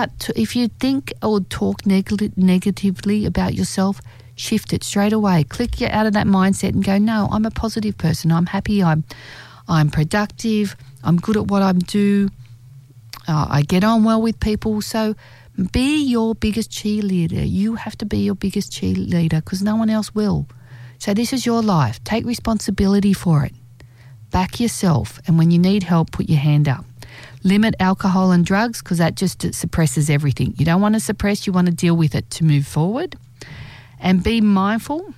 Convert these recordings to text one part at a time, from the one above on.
If you think or talk negatively about yourself, shift it straight away. Click you out of that mindset and go, no, I'm a positive person. I'm happy. I'm productive. I'm good at what I do. I get on well with people. So be your biggest cheerleader. You have to be your biggest cheerleader because no one else will. So this is your life. Take responsibility for it. Back yourself. And when you need help, put your hand up. Limit alcohol and drugs because that just suppresses everything. You don't want to suppress, you want to deal with it to move forward. And be mindful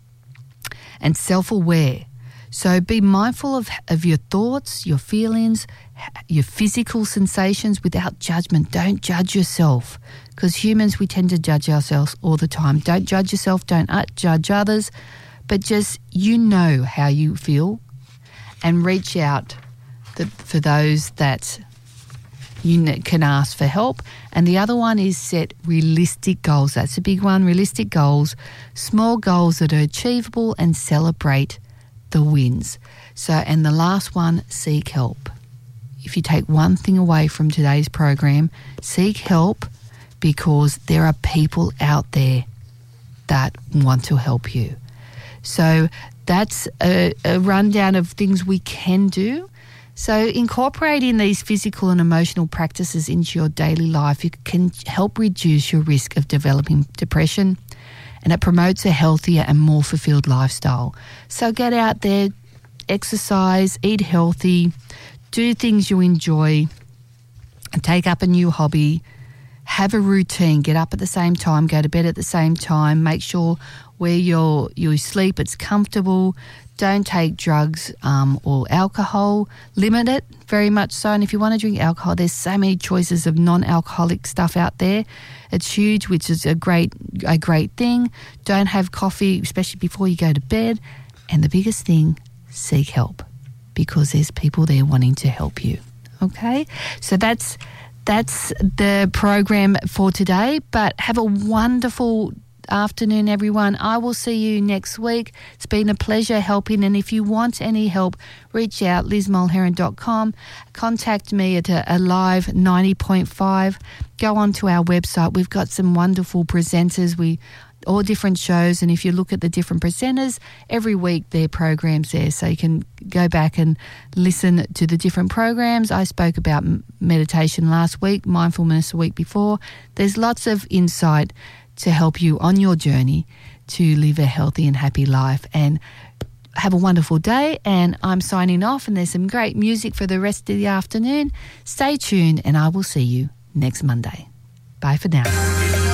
and self-aware. So be mindful of your thoughts, your feelings, your physical sensations without judgment. Don't judge yourself because humans, we tend to judge ourselves all the time. Don't judge yourself, don't judge others, but just you know how you feel and reach out for those that you can ask for help. And the other one is set realistic goals. That's a big one, realistic goals, small goals that are achievable and celebrate the wins. So, and the last one, seek help. If you take one thing away from today's program, seek help because there are people out there that want to help you. So that's a rundown of things we can do. So incorporating these physical and emotional practices into your daily life, it can help reduce your risk of developing depression, and it promotes a healthier and more fulfilled lifestyle. So get out there, exercise, eat healthy, do things you enjoy, and take up a new hobby. Have a routine. Get up at the same time, go to bed at the same time. Make sure where you sleep, it's comfortable. Don't take drugs or alcohol. Limit it very much so. And if you want to drink alcohol, there's so many choices of non-alcoholic stuff out there. It's huge, which is a great thing. Don't have coffee, especially before you go to bed. And the biggest thing, seek help because there's people there wanting to help you. Okay? So that's the program for today. But have a wonderful afternoon, everyone. I will see you next week. It's been a pleasure helping, and if you want any help, reach out, lizmulheron.com. Contact me at Alive 90.5. Go onto our website. We've got some wonderful presenters. All different shows, and if you look at the different presenters, every week there are programs there, so you can go back and listen to the different programs. I spoke about meditation last week, mindfulness the week before. There's lots of insight to help you on your journey to live a healthy and happy life. And have a wonderful day, and I'm signing off, and there's some great music for the rest of the afternoon. Stay tuned, and I will see you next Monday. Bye for now.